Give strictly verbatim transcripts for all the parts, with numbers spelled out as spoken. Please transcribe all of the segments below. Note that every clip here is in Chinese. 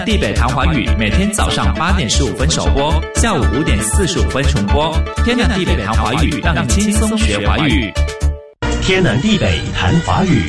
地北谈华语每天早上八点十五分首播，下午五点四十五分重播。天南地北谈华语，让你轻松学华语。 天南地北谈华语。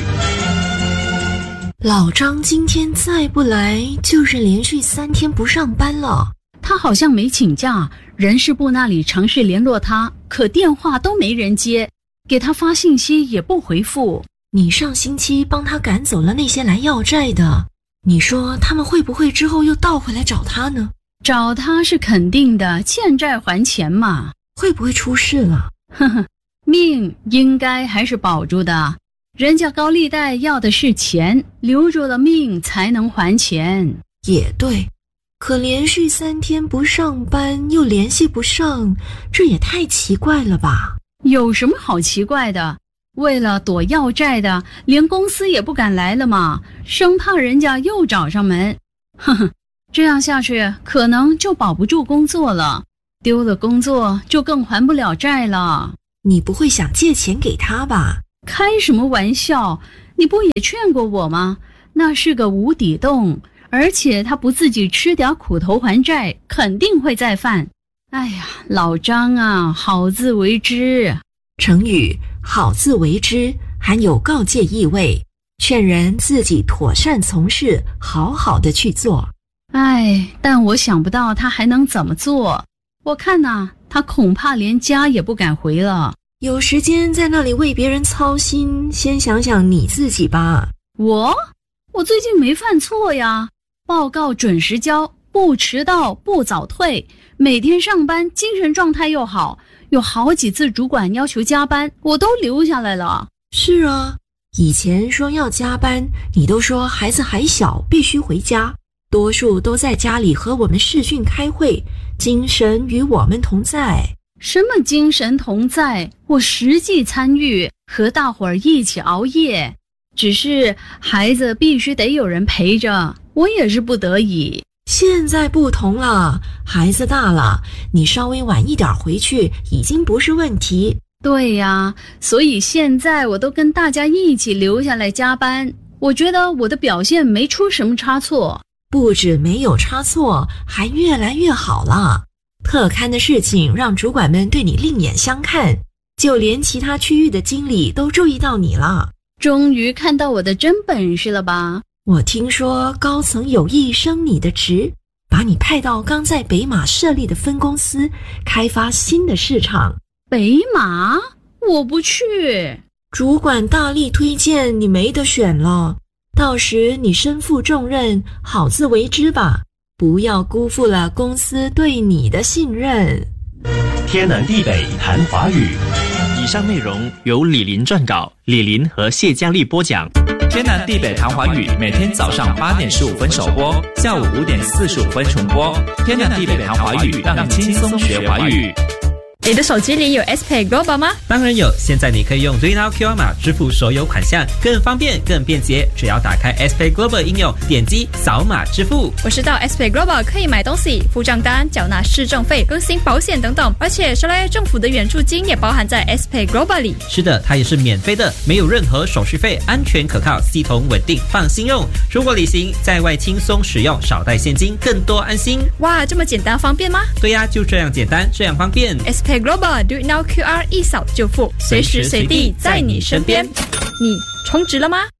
老张今天再不来，就是连续三天不上班了。 他好像没请假，人事部那里尝试联络他，可电话都没人接，给他发信息也不回复。 你上星期帮他赶走了那些来要债的，你说他们会不会之后又倒回来找他呢？ 找他是肯定的，欠债还钱嘛。 会不会出事了？ 呵呵，命应该还是保住的，人家高利贷要的是钱，留住了命才能还钱。 也对，可连续三天不上班又联系不上，这也太奇怪了吧？ 有什么好奇怪的？为了躲要债的，连公司也不敢来了嘛，生怕人家又找上门。呵呵，这样下去可能就保不住工作了，丢了工作就更还不了债了。 你不会想借钱给他吧？ 开什么玩笑，你不也劝过我吗？那是个无底洞，而且他不自己吃点苦头还债，肯定会再犯。哎呀，老张啊，好自为之。 成语好自为之含有告诫意味，劝人自己妥善从事，好好的去做。 哎，但我想不到他还能怎么做。我看呐、啊，他恐怕连家也不敢回了。 有时间在那里为别人操心，先想想你自己吧。 我？我最近没犯错呀，报告准时交，不迟到，不早退，每天上班精神状态又好，有好几次主管要求加班，我都留下来了。 是啊，以前说要加班，你都说孩子还小，必须回家，多数都在家里和我们视讯开会，精神与我们同在。 什么精神同在？我实际参与，和大伙儿一起熬夜，只是孩子必须得有人陪着，我也是不得已。 现在不同了，孩子大了，你稍微晚一点回去已经不是问题。 对呀，所以现在我都跟大家一起留下来加班，我觉得我的表现没出什么差错。 不止没有差错，还越来越好了。特刊的事情让主管们对你另眼相看，就连其他区域的经理都注意到你了。 终于看到我的真本事了吧？ 我听说高层有意升你的职，把你派到刚在北马设立的分公司，开发新的市场。 北马？我不去。 主管大力推荐，你没得选了。到时你身负重任，好自为之吧，不要辜负了公司对你的信任。 天南地北谈华语。 以上内容由李林撰稿，李林和谢佳丽播讲。天南地北谈华语每天早上八点十五分首播，下午五点四十五分重播。天南地北谈华语，让你轻松学华语。 你的手机里有 S P A Y Global 吗？ 当然有，现在你可以用 DreamNow Q R 码支付所有款项，更方便更便捷。只要打开 S P A Y Global 应用，点击扫码支付。 我知道 S P A Y Global 可以买东西、付账单、缴纳市政费、更新保险等等，而且说来政府的援助金也包含在 S P A Y Global 里。 是的，它也是免费的，没有任何手续费，安全可靠，系统稳定，放心用。出国旅行在外轻松使用，少带现金，更多安心。 哇，这么简单方便吗？ 对呀，就这样简单，这样方便。 S P A Y Global Do It Now Q R 一扫就付，随时随地在你身边。你充值了吗？